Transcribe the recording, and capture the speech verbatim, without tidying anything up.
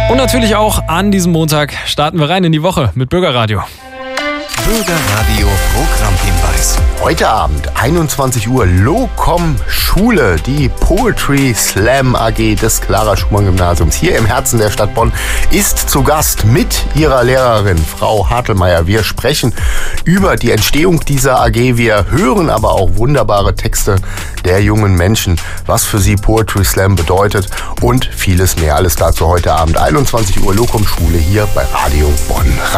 Und natürlich auch an diesem Montag starten wir rein in die Woche mit Bürgerradio. Bürgerradio Programmhinweis. Heute Abend, einundzwanzig Uhr, Locom Schule, die Poetry Slam A G des Clara-Schumann-Gymnasiums hier im Herzen der Stadt Bonn, ist zu Gast mit ihrer Lehrerin, Frau Hartelmeier. Wir sprechen über die Entstehung dieser A G. Wir hören aber auch wunderbare Texte der jungen Menschen, was für sie Poetry Slam bedeutet und vieles mehr. Alles dazu heute Abend, einundzwanzig Uhr, Locom Schule hier bei Radio Bonn.